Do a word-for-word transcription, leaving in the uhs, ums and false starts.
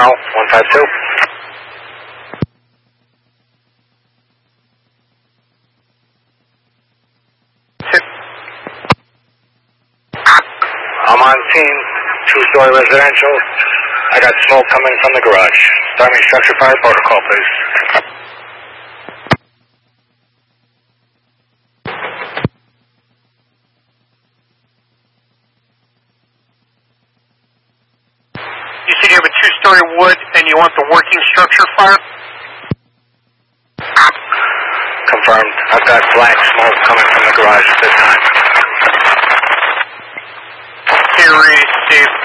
Carl, one five two. I'm on scene, two-story residential. I got smoke coming from the garage. Start me structure fire protocol, please. You said you have a two-story wood and you want the working structure fire? Confirmed. I've got black smoke coming from the garage at this time. Carry safe